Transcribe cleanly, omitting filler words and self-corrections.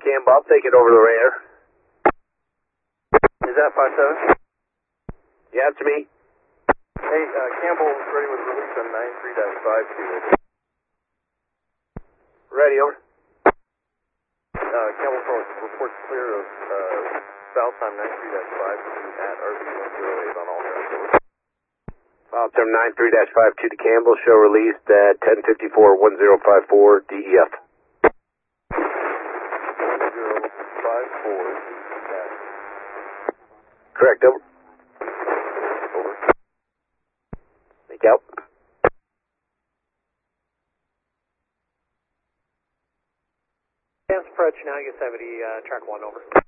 Campbell. I'll take it over the radar. Is that 5-7? Yeah, it's me. Hey, Campbell is ready with release on 93-52. Ready, over. Campbell reports clear of south on 93-52 at RB108 on all transports. File term 93-52 to Campbell. Show released at 10:54:1054 DEF. 1054 DEF. Correct, over. Over. Make out. Advance approach now, Yosemite, track 1, over.